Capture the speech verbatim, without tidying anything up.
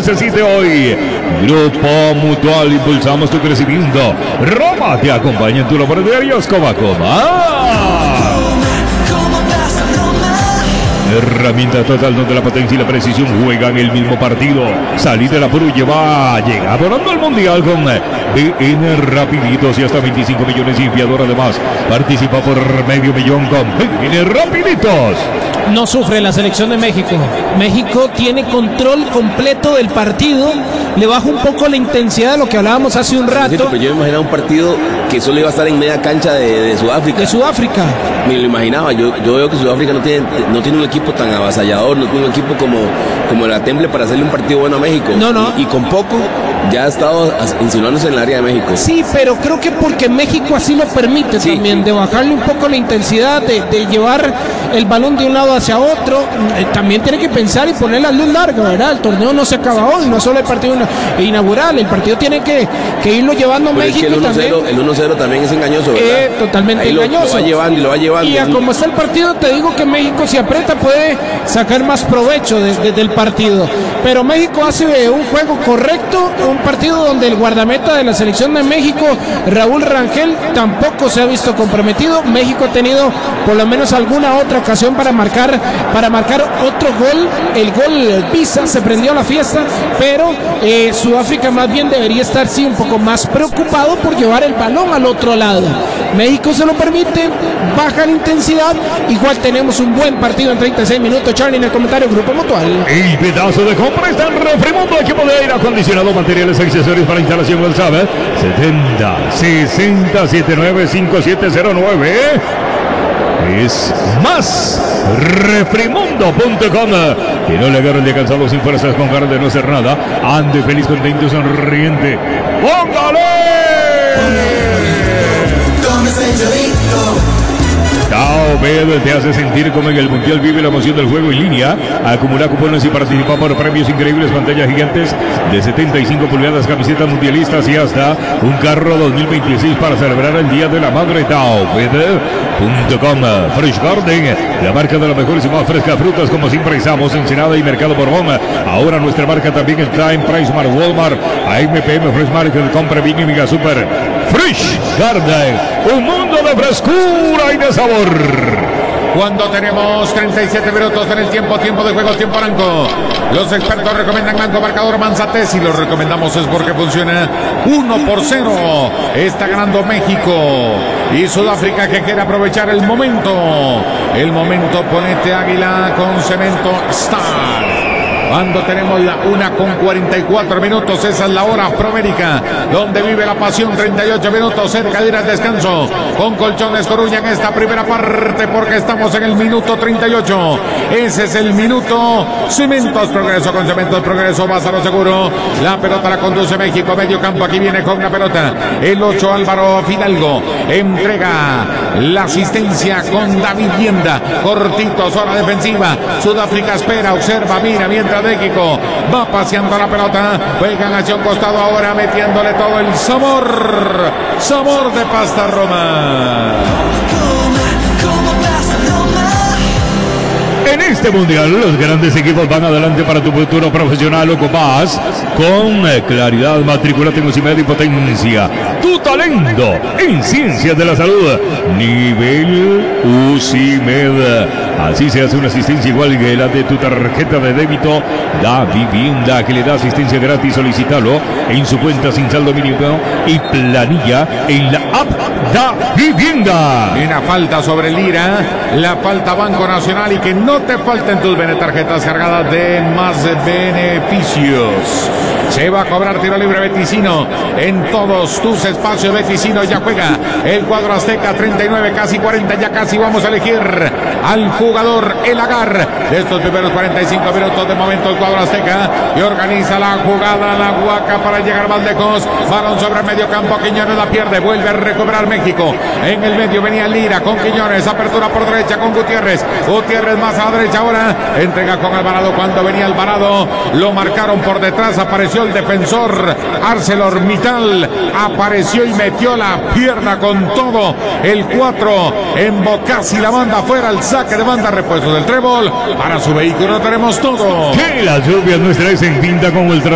necesite hoy. Grupo Mutual, impulsamos tu crecimiento. Roma te acompaña en tu labor diarios. Coma, coma. Herramienta total donde la potencia y la precisión juegan el mismo partido. Salí de la Puru lleva, llega volando al mundial con B N Rapiditos y hasta veinticinco millones y enviador. Además, participa por medio millón con B N Rapiditos. No sufre la selección de México. México tiene control completo del partido. Le baja un poco la intensidad de lo que hablábamos hace un rato. Pero yo me imaginaba un partido que solo iba a estar en media cancha de, de Sudáfrica. De Sudáfrica. Me lo imaginaba. Yo, yo veo que Sudáfrica no tiene, no tiene un equipo tan avasallador, no tiene un equipo como, como la Temple para hacerle un partido bueno a México. No, no. Y, y con poco ya ha estado insinuándose en el área de México. Sí, pero creo que porque México así lo permite sí, también, sí. de bajarle un poco la intensidad, de, de llevar el balón de un lado hacia otro. Eh, también tiene que pensar y poner la luz larga, ¿verdad? El torneo no se acaba hoy, no solo el partido inaugural, el partido tiene que, que irlo llevando pero México. Es que el uno cero, también. El uno cero también es engañoso, ¿verdad? Eh, totalmente Ahí engañoso. Lo, lo va llevando y lo va llevando. Y a como está el partido, te digo que México, si aprieta, puede sacar más provecho de, de, del partido. Pero México hace un juego correcto, un partido donde el guardameta de la selección de México, Raúl Rangel, tampoco se ha visto comprometido. México ha tenido por lo menos alguna otra ocasión para marcar, para marcar otro gol. El gol Pisa, se prendió la fiesta, pero eh, Sudáfrica más bien debería estar sí un poco más preocupado por llevar el balón al otro lado. México se lo permite, baja la intensidad. Igual tenemos un buen partido en treinta y seis minutos. Charlie, en el comentario, Grupo Mutual. El pedazo de compra está en Refrimundo, equipo de aire acondicionado, materiales, accesorios para instalación. WhatsApp setenta sesenta setenta y nueve cincuenta y siete cero nueve. Es más refrimundo punto com. Que no le agarren de cansado sin fuerzas, con ganas de no hacer nada. Ande feliz, contento, sonriente. ¡Póngale! Tao Bed te hace sentir como en el Mundial. Vive la emoción del juego en línea. Acumula cupones y participa por premios increíbles. Pantallas gigantes de setenta y cinco pulgadas, camisetas mundialistas y hasta un carro dos mil veintiséis para celebrar el Día de la Madre. Tao Bed punto com. Fresh Garden, la marca de las mejores y más frescas frutas, como siempre estamos en Ensenada y Mercado Borbón. Ahora nuestra marca también está en Price Mart, Walmart, A M P M, Fresh Market, Compra Big y Mega Super. Fresh Garden, un mundo de frescura y de sabor. Cuando tenemos treinta y siete minutos en el tiempo, tiempo de juego, tiempo blanco. Los expertos recomiendan blanco, marcador Manzate. Si lo recomendamos es porque funciona. Uno por cero. Está ganando México. Y Sudáfrica, que quiere aprovechar el momento. El momento, ponete Águila con Cemento Star. Cuando tenemos la una con cuarenta y cuatro minutos, esa es la hora Promérica, donde vive la pasión. Treinta y ocho minutos, cerca de ir al descanso con Colchones Coruña en esta primera parte, porque estamos en el minuto treinta y ocho. Ese es el minuto. Cementos Progreso, con Cementos Progreso vas a lo seguro. La pelota la conduce México, medio campo, aquí viene con la pelota el ocho Álvaro Fidalgo, entrega la asistencia con David Vienda, cortito, zona defensiva. Sudáfrica espera, observa, mira, mientras México va paseando la pelota, juegan hacia un costado ahora, metiéndole todo el sabor, sabor de pasta Roma. En este mundial, los grandes equipos van adelante para tu futuro profesional. Ocupas con claridad, matriculate en UCIMED y potencia tu talento en ciencias de la salud. Nivel UCIMED. Así se hace una asistencia igual que la de tu tarjeta de débito Da Vivienda, que le da asistencia gratis. Solicítalo en su cuenta sin saldo mínimo y planilla en la app Da Vivienda. Una falta sobre Lira, la falta Banco Nacional, y que no te falten tus tarjetas cargadas de más beneficios. Se va a cobrar tiro libre Beticino en todos tus espacios. Beticino ya juega el cuadro azteca. Treinta y nueve, casi cuarenta, ya casi vamos a elegir al jugador, el agar de estos primeros cuarenta y cinco minutos. De momento el cuadro azteca y organiza la jugada, la Huaca, para llegar más lejos. Balón sobre el medio campo, Quiñones la pierde, vuelve a recuperar México. En el medio venía Lira con Quiñones, apertura por derecha con Gutiérrez. Gutiérrez más a la derecha ahora, entrega con Alvarado. Cuando venía Alvarado lo marcaron por detrás, apareció el defensor ArcelorMittal, apareció y metió la pierna con todo. El cuatro en Bocasi, la banda fuera, el saque de banda, repuesto del trébol. Para su vehículo tenemos todo. Que la lluvia nuestra es en pinta con Ultra